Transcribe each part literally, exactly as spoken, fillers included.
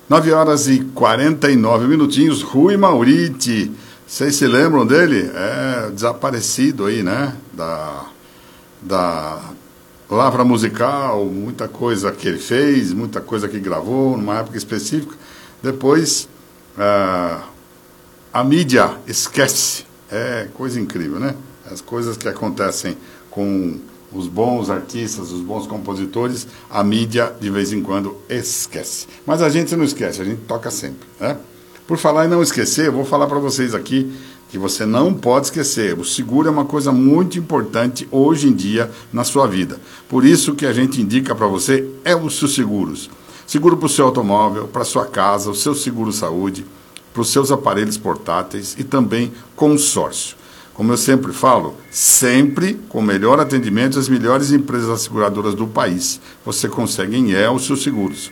nove horas e quarenta e nove minutinhos, Rui Mauriti. Vocês se lembram dele? É desaparecido aí, né? Da, da Lavra Musical, muita coisa que ele fez, muita coisa que gravou, numa época específica. Depois, ah, a mídia esquece. É coisa incrível, né? As coisas que acontecem com os bons artistas, os bons compositores, a mídia, de vez em quando, esquece. Mas a gente não esquece, a gente toca sempre, né? Por falar em não esquecer, eu vou falar para vocês aqui que você não pode esquecer. O seguro é uma coisa muito importante hoje em dia na sua vida. Por isso que a gente indica para você é o Elcio Seguros. Seguro para o seu automóvel, para a sua casa, o seu seguro-saúde, para os seus aparelhos portáteis e também consórcio. Como eu sempre falo, sempre com o melhor atendimento as melhores empresas asseguradoras do país. Você consegue em Elcio Seguros.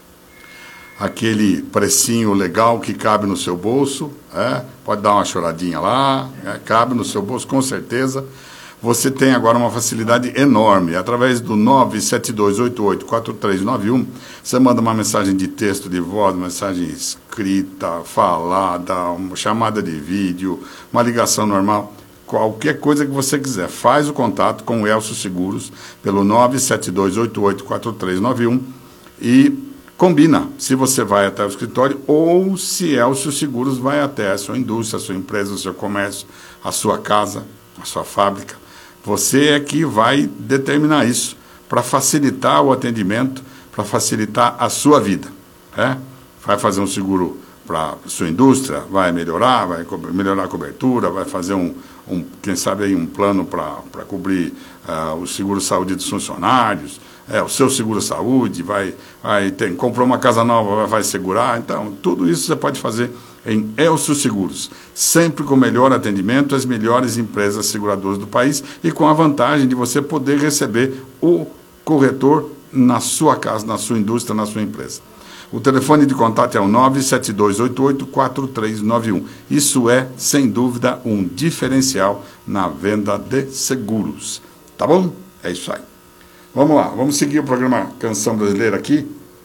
Aquele precinho legal que cabe no seu bolso, é, pode dar uma choradinha lá, é, cabe no seu bolso com certeza. Você tem agora uma facilidade enorme. Através do nove sete dois oito oito quatro três nove um, você manda uma mensagem de texto, de voz, mensagem escrita, falada, uma chamada de vídeo, uma ligação normal, qualquer coisa que você quiser. Faz o contato com o Elcio Seguros pelo nove sete dois oito oito quatro três nove um e combina se você vai até o escritório ou se Elcio Seguros vai até a sua indústria, a sua empresa, o seu comércio, a sua casa, a sua fábrica. Você é que vai determinar isso para facilitar o atendimento, para facilitar a sua vida. É? Vai fazer um seguro para a sua indústria, vai melhorar, vai melhorar a cobertura, vai fazer um, um quem sabe aí um plano para cobrir uh, o seguro-saúde dos funcionários, é, o seu seguro-saúde, vai, vai ter, comprou uma casa nova, vai segurar. Então, tudo isso você pode fazer em Elcio Seguros, sempre com o melhor atendimento, as melhores empresas seguradoras do país e com a vantagem de você poder receber o corretor na sua casa, na sua indústria, na sua empresa. O telefone de contato é o nove sete dois oito oito quatro três nove um. Isso é, sem dúvida, um diferencial na venda de seguros. Tá bom? É isso aí. Vamos lá, vamos seguir o programa Canção Brasileira aqui.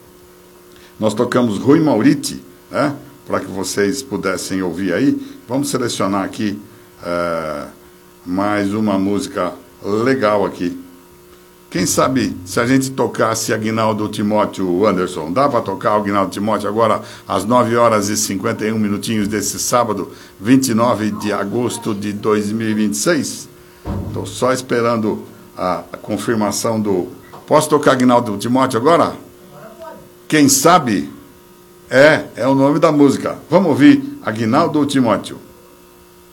Nós tocamos Rui Mauriti, né? Para que vocês pudessem ouvir aí. Vamos selecionar aqui é, mais uma música legal aqui. Quem sabe se a gente tocasse Aguinaldo Timóteo Anderson? Dá para tocar o Aguinaldo Timóteo agora às nove horas e cinquenta e um minutinhos desse sábado, vinte e nove de agosto de dois mil e vinte e seis? Estou só esperando a, a confirmação do... Posso tocar Aguinaldo Timóteo agora? Quem sabe... É, é o nome da música. Vamos ouvir Aguinaldo Timóteo.